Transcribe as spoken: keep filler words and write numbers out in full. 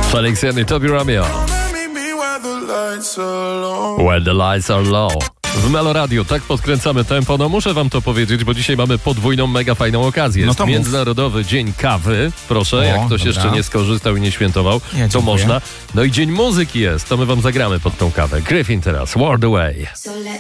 Felix Jan i Toby Romeo. When the lights are low. W Melo Radio tak podkręcamy tempo. No muszę wam to powiedzieć, bo dzisiaj mamy podwójną, mega fajną okazję. Jest no Międzynarodowy Dzień Kawy. Proszę, o, jak ktoś dobra. jeszcze nie skorzystał i nie świętował, Ja, to można. No i Dzień Muzyki jest. To my wam zagramy pod tą kawę. Gryfin teraz, World Away.